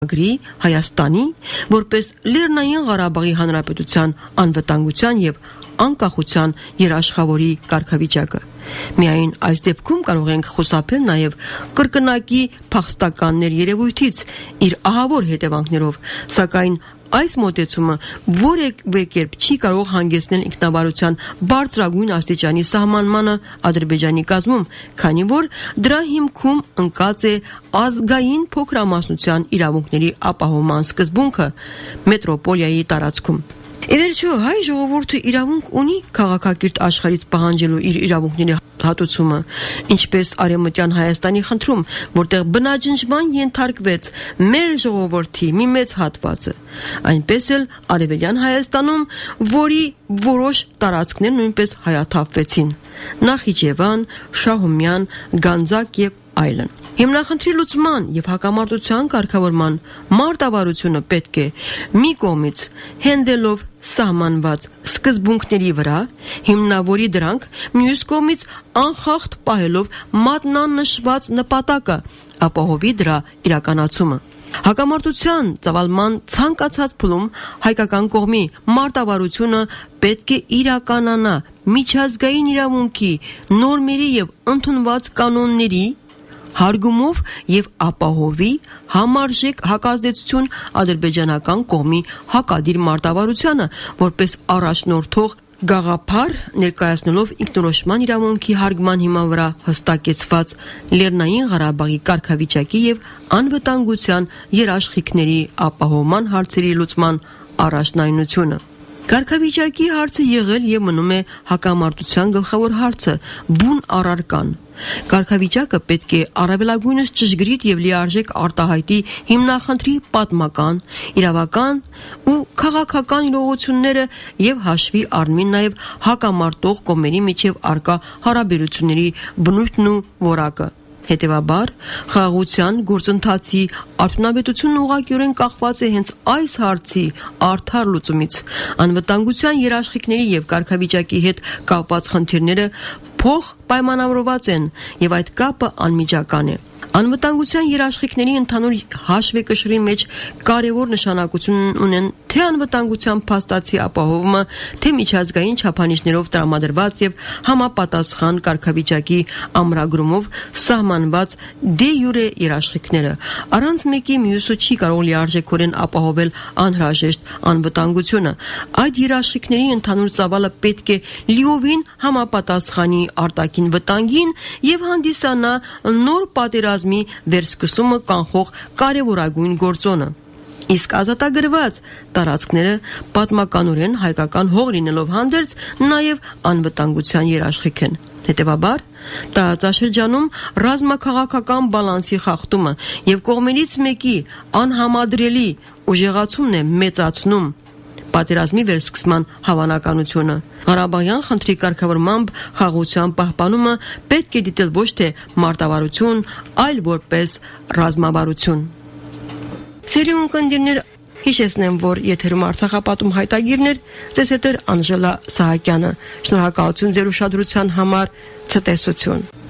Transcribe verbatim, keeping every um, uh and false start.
Գրի Հայաստանի որպես Լեռնային Ղարաբաղի Հանրապետության անվտանգության եւ անկախության երաշխավորի կարգավիճակը։ Միայն այս դեպքում կարող ենք խուսափել նաեւ կրկնակի փախստականներ երևույթից իր ահավոր հետևանքներով, սակայն այս մոտեցումը որևէ կերպ չի կարող հանգեցնել ինքնավարության բարձրագույն աստիճանի սահմանմանը Ադրբեջանի կազմում, քանի որ դրա հիմքում ընկած է ազգային փոքրամասնության իրավունքների ապահովման սկզբունքը մետրոպոլիայի տարածքում։ Ի վերջո, հայ ժողովուրդը իրավունք ունի քաղաքակիրթ աշխարհից պահանջելու իր իրավունքների հատուցումը, ինչպես Արևմտյան Հայաստանի խնդրում, որտեղ բնաջնջման ենթարկվեց մեր ժողովրդի մի մեծ հատվածը, այնպես էլ Արևելյան Հայաստանում, որի որոշ տարածքներ նույնպես հայաթափվեցին՝ Նախիջևան, Շահումյան, Գանձակ եւ այլն։ Հիմնախնդրի լուծման եւ հակամարտության կարգավորման մարտավարությունը պետք է մի կողմից հենվելով սահմանված սկզբունքների վրա հիմնավորի դրանք, մյուս կողմից անխախտ պահելով մատնանշված նպատակը, ապահովի դրա իրականացումը։ Հակամարտության ծավալման ցանկացած փուլում հայկական կողմի մարտավարությունը պետք է իրականանա միջազգային իրավունքի նորմերի եւ ընդունված կանոնների հարգումով եւ ապահովի համարժեք հակազդեցություն ադրբեջանական կողմի հակադիր մարտավարությանը, որպես առաջնորդող գաղափար ներկայացնելով ինքնորոշման իրավունքի հարգման հիման վրա հստակեցված Լեռնային Ղարաբաղի կարգավիճակի եւ անվտանգության երաշխիքների ապահովման հարցերի լուծման առաջնայնությունը։ Կարգավիճակի հարցը եղել եւ մնում է հակամարտության գլխավոր հարցը՝ բուն առարկան։ Կարգավիճակը պետք է առավելագույնս ճշգրիտ եւ լիարժեք արտահայտի հիմնախնդրի պատմական, իրավական ու քաղաքական իրողությունները եւ հաշվի առնի նաեւ հակամարտող կողմերի միջև առկա հարաբերությունների բնույթն ու որակը։ Հետևաբար, խաղաղության գործընթացի արդյունավետությունն ուղղակիորեն կախված է հենց այս հարցի արդար լուծումից։ Անվտանգության երաշխիքների եւ կարգավիճակի հետ կապված խնդիրները փոխ պայմանավորված են եւ այդ կապը անմիջական է։ Անվտանգության երաշխիքների ընդհանուր հաշվեկշռի մեջ կարևոր նշանակություն ունեն թե անվտանգության փաստացի ապահովումը, թե միջազգային չափանիշներով տրամադրված եւ համապատասխան կարգավիճակի ամրագրումով սահմանված դե յուրե երաշխիքները։ Առանց մեկի մյուսը չի կարող լիարժեքորեն ապահովել անհրաժեշտ անվտանգությունը։ Այդ երաշխիքների ընդհանուր ծավալը պետք է լիովին համապատասխանի արտաքին վտանգին եւ հանդիսանա նոր պատերազմի վերսկսումը կանխող կարևորագույն գործոնը։ Իսկ ազատագրված տարածքները պատմականորեն հայկական հող լինելով հանդերձ նաև անվտանգության երաշխիք են։ Հետևաբար, տարածաշրջանում ռազմաքաղաքական բալանսի խախտումը եւ կողմերից մեկի անհամադրելի ուժեղացումն է մեծացնում պատերազմի վերսկսման հավանականությունը։ Ղարաբաղյան խնդրի կարգավորմամբ խաղաղության պահպանումը պետք է դիտել ոչ թե մարտավարություն, այլ որպես ռազմավարություն։ Սիրելի ունկնդիրներ, հիշեցնեմ, որ եթերում Արցախապատում հայտագիրներ, ձեզ հետ է Անժելա Սահակյանը։ Շնորհակալություն ձեր ուշադրության համար, ցտեսություն։